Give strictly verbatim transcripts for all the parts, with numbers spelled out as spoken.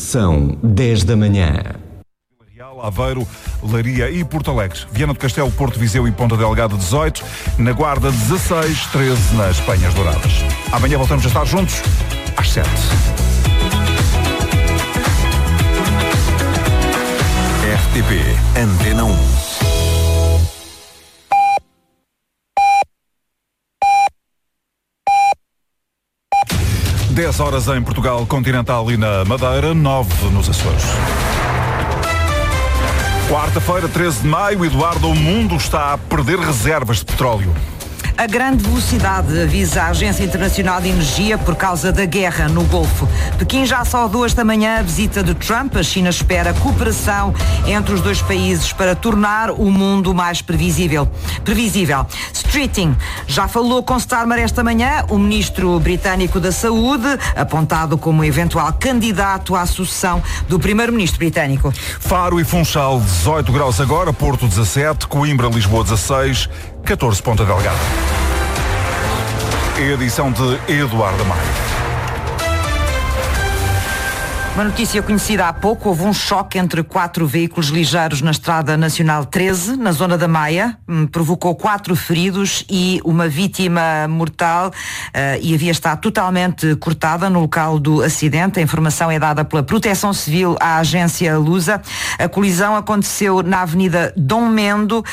São dez da manhã. Aveiro, Leiria e Porto Alegre. Viana do Castelo, Porto Viseu e Ponta Delgada dezoito. Na Guarda dezasseis, treze nas Penhas Douradas. Amanhã voltamos a estar juntos às sete. R T P Antena um. dez horas em Portugal Continental e na Madeira, nove nos Açores. Quarta-feira, treze de maio, Eduardo, o mundo está a perder reservas de petróleo. A grande velocidade avisa a Agência Internacional de Energia por causa da guerra no Golfo. Pequim já saudou esta manhã a visita de Trump. A China espera cooperação entre os dois países para tornar o mundo mais previsível. Previsível. Streeting já falou com Starmer esta manhã, o ministro britânico da Saúde, apontado como eventual candidato à sucessão do primeiro-ministro britânico. Faro e Funchal, dezoito graus agora, Porto dezassete, Coimbra, Lisboa dezasseis, catorze Ponta Delgada. Edição de Eduardo Maia. Uma notícia conhecida há pouco: houve um choque entre quatro veículos ligeiros na Estrada Nacional treze, na zona da Maia, provocou quatro feridos e uma vítima mortal, uh, e a via está totalmente cortada no local do acidente. A informação é dada pela Proteção Civil à agência Lusa. A colisão aconteceu na Avenida Dom Mendo uh,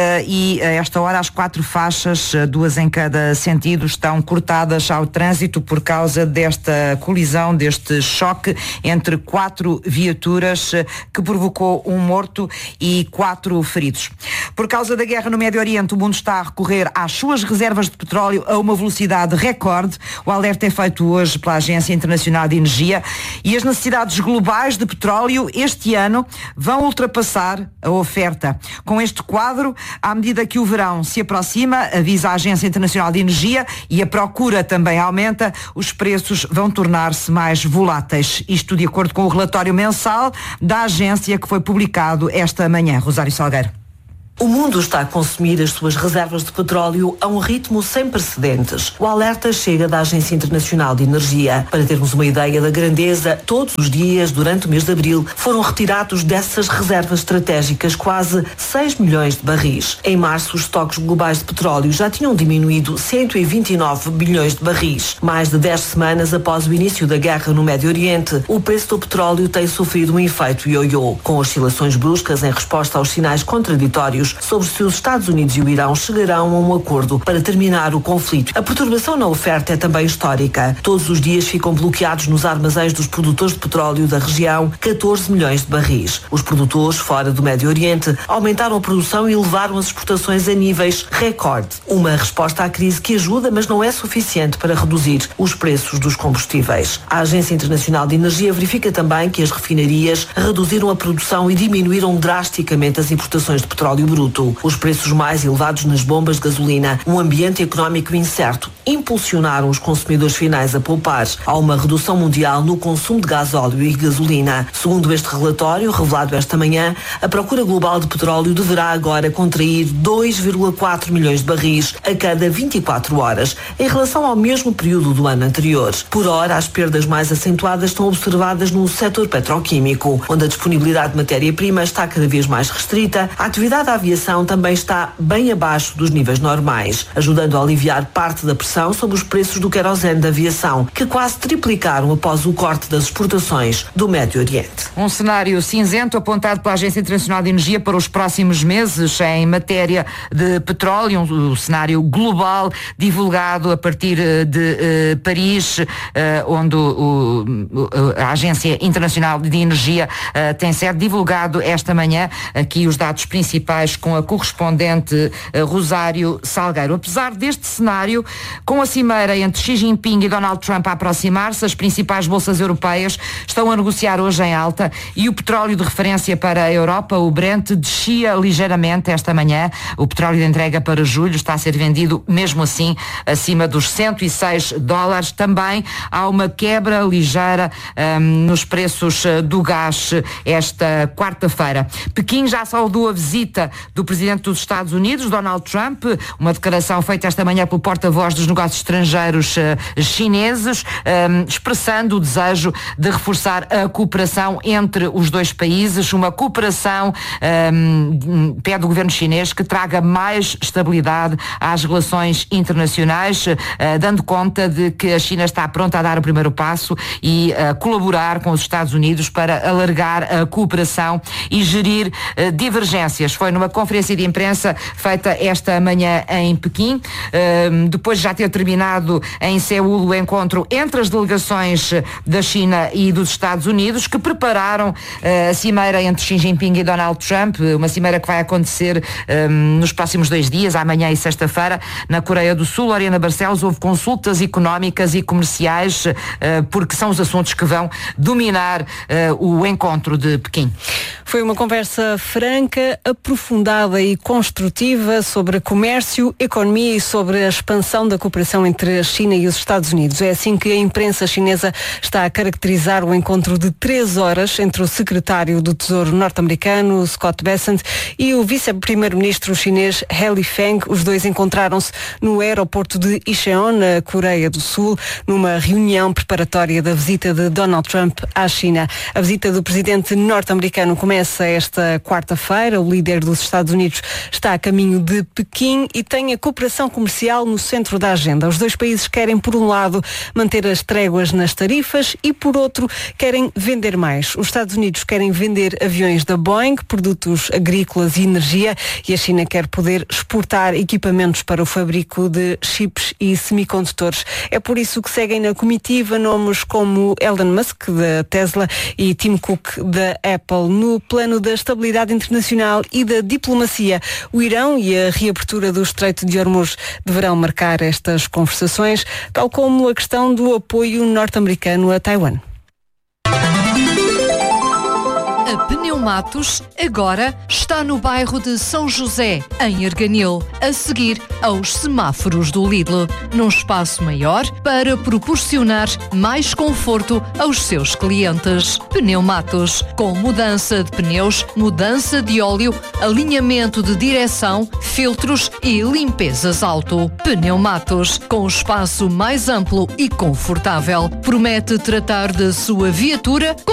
e a esta hora as quatro faixas, duas em cada sentido, estão cortadas ao trânsito por causa desta colisão, deste choque entre quatro viaturas que provocou um morto e quatro feridos. Por causa da guerra no Médio Oriente, o mundo está a recorrer às suas reservas de petróleo a uma velocidade recorde. O alerta é feito hoje pela Agência Internacional de Energia e as necessidades globais de petróleo este ano vão ultrapassar a oferta. Com este quadro, à medida que o verão se aproxima, avisa a Agência Internacional de Energia, e a procura também aumenta, os preços vão tornar-se mais voláteis. Isto de acordo com o relatório mensal da agência que foi publicado esta manhã. Rosário Salgueiro. O mundo está a consumir as suas reservas de petróleo a um ritmo sem precedentes. O alerta chega da Agência Internacional de Energia. Para termos uma ideia da grandeza, todos os dias, durante o mês de abril, foram retirados dessas reservas estratégicas quase seis milhões de barris. Em março, os estoques globais de petróleo já tinham diminuído cento e vinte e nove bilhões de barris. Mais de dez semanas após o início da guerra no Médio Oriente, o preço do petróleo tem sofrido um efeito ioiô, com oscilações bruscas em resposta aos sinais contraditórios sobre se os Estados Unidos e o Irão chegarão a um acordo para terminar o conflito. A perturbação na oferta é também histórica. Todos os dias ficam bloqueados nos armazéns dos produtores de petróleo da região catorze milhões de barris. Os produtores fora do Médio Oriente aumentaram a produção e elevaram as exportações a níveis recorde. Uma resposta à crise que ajuda, mas não é suficiente para reduzir os preços dos combustíveis. A Agência Internacional de Energia verifica também que as refinarias reduziram a produção e diminuíram drasticamente as importações de petróleo bruto. Os preços mais elevados nas bombas de gasolina, um ambiente económico incerto, impulsionaram os consumidores finais a poupar. Há uma redução mundial no consumo de gasóleo e gasolina. Segundo este relatório, revelado esta manhã, a procura global de petróleo deverá agora contrair dois vírgula quatro milhões de barris a cada vinte e quatro horas, em relação ao mesmo período do ano anterior. Por hora, as perdas mais acentuadas estão observadas no setor petroquímico, onde a disponibilidade de matéria-prima está cada vez mais restrita. A atividade da aviação também está bem abaixo dos níveis normais, ajudando a aliviar parte da pressão sobre os preços do querosene da aviação, que quase triplicaram após o corte das exportações do Médio Oriente. Um cenário cinzento apontado pela Agência Internacional de Energia para os próximos meses em matéria de petróleo, um, um cenário global divulgado a partir de uh, Paris, uh, onde o, o, a Agência Internacional de Energia uh, tem sido divulgado esta manhã aqui os dados principais com a correspondente uh, Rosário Salgueiro. Apesar deste cenário, com a cimeira entre Xi Jinping e Donald Trump a aproximar-se, as principais bolsas europeias estão a negociar hoje em alta e o petróleo de referência para a Europa, o Brent, descia ligeiramente esta manhã. O petróleo de entrega para julho está a ser vendido mesmo assim acima dos cento e seis dólares. Também há uma quebra ligeira um, nos preços do gás esta quarta-feira. Pequim já saudou a visita do presidente dos Estados Unidos, Donald Trump, uma declaração feita esta manhã pelo porta-voz dos negócios estrangeiros uh, chineses, um, expressando o desejo de reforçar a cooperação entre os dois países, uma cooperação, um, pede o governo chinês que traga mais estabilidade às relações internacionais, uh, dando conta de que a China está pronta a dar o primeiro passo e uh, colaborar com os Estados Unidos para alargar a cooperação e gerir uh, divergências. Foi numa conferência de imprensa feita esta manhã em Pequim, uh, depois de já ter terminado em Seul o encontro entre as delegações da China e dos Estados Unidos, que prepararam uh, a cimeira entre Xi Jinping e Donald Trump, uma cimeira que vai acontecer um, nos próximos dois dias, amanhã e sexta-feira, na Coreia do Sul. Oriana Barcelos, houve consultas económicas e comerciais, uh, porque são os assuntos que vão dominar uh, o encontro de Pequim. Foi uma conversa franca, aprofundada e construtiva sobre comércio, economia e sobre a expansão da cooperação entre a China e os Estados Unidos. É assim que a imprensa chinesa está a caracterizar o encontro de três horas entre o secretário do Tesouro norte-americano, Scott Bessent, e o vice-primeiro-ministro chinês, He Feng. Os dois encontraram-se no aeroporto de Incheon, na Coreia do Sul, numa reunião preparatória da visita de Donald Trump à China. A visita do presidente norte-americano começa esta quarta-feira. O líder dos Estados Unidos está a caminho de Pequim e tem a cooperação comercial no centro da agenda. Os dois países querem, por um lado, manter as tréguas nas tarifas e, por outro, querem vender mais. Os Estados Unidos querem vender aviões da Boeing, produtos agrícolas e energia, e a China quer poder exportar equipamentos para o fabrico de chips e semicondutores. É por isso que seguem na comitiva nomes como Elon Musk, da Tesla, e Tim Cook, da Apple. No plano da estabilidade internacional e da diplomacia, o Irão e a reabertura do Estreito de Hormuz deverão marcar estas conversações, tal como a questão do apoio norte-americano a Taiwan. A Pneumatos agora está no bairro de São José, em Arganil, a seguir aos semáforos do Lidl, num espaço maior para proporcionar mais conforto aos seus clientes. Pneumatos, com mudança de pneus, mudança de óleo, alinhamento de direção, filtros e limpezas auto. Pneumatos, com espaço mais amplo e confortável, promete tratar da sua viatura